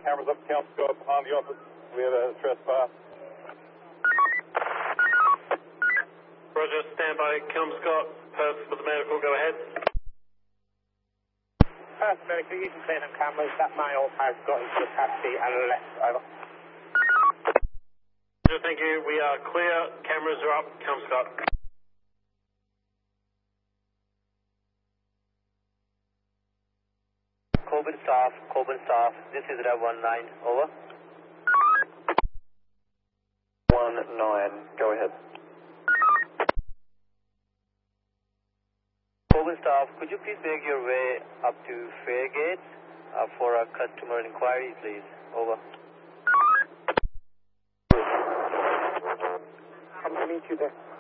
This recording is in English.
cameras up, Kelmscott behind the office. We have a trespass. Roger, stand by, Kelmscott. Perth for the medical, go ahead. Perth medical, you can clear them cameras. That male has got into the taxi and left. Over. Roger, thank you. We are clear. Cameras are up, Kelmscott. Coburn staff, this is Rev 19, over. 19, go ahead. Coburn staff, could you please make your way up to Fairgate for a customer inquiry, please? Over. I'm going to meet you there.